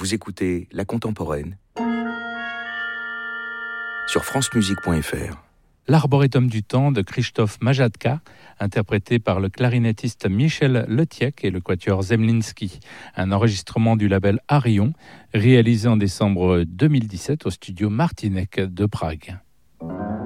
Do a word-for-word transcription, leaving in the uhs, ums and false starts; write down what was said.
Vous écoutez La Contemporaine sur francemusique point f r. L'Arboretum du temps de Krzysztof Majadka, interprété par le clarinettiste Michel Letiek et le quatuor Zemlinsky. Un enregistrement du label Arion, réalisé en décembre deux mille dix-sept au studio Martinek de Prague.